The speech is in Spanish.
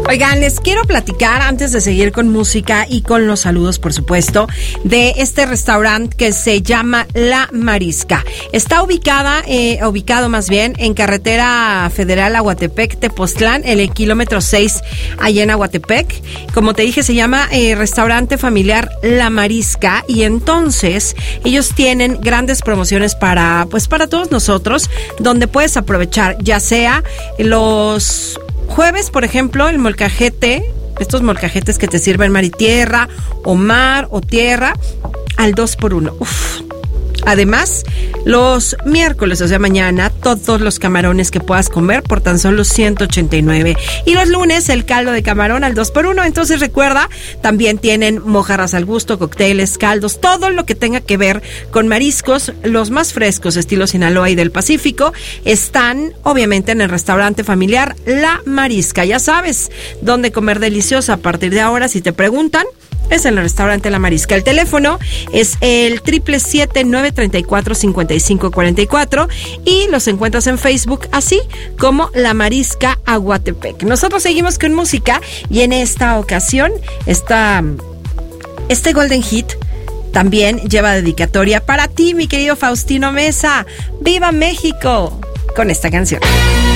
Oigan, les quiero platicar, antes de seguir con música y con los saludos, por supuesto, de este restaurante que se llama La Marisca. Está ubicado más bien en Carretera Federal Aguatepec, Tepoztlán, en el kilómetro 6, allá en Aguatepec. Como te dije, se llama Restaurante Familiar La Marisca, y entonces ellos tienen grandes promociones para todos nosotros, donde puedes aprovechar, ya sea los jueves, por ejemplo, el molcajete, estos molcajetes que te sirven mar y tierra, o mar o tierra, al 2x1. Uf. Además, los miércoles, o sea, mañana, todos los camarones que puedas comer por tan solo 189. Y los lunes, el caldo de camarón al 2x1. Entonces, recuerda, también tienen mojarras al gusto, cócteles, caldos, todo lo que tenga que ver con mariscos, los más frescos, estilo Sinaloa y del Pacífico, están, obviamente, en el restaurante familiar La Marisca. Ya sabes, dónde comer delicioso a partir de ahora. Si te preguntan, es en el restaurante La Marisca. El teléfono es el 777-934-5544 y los encuentras en Facebook así como La Marisca Aguatepec. Nosotros seguimos con música y en esta ocasión este Golden Hit también lleva dedicatoria para ti, mi querido Faustino Mesa. ¡Viva México! Con esta canción.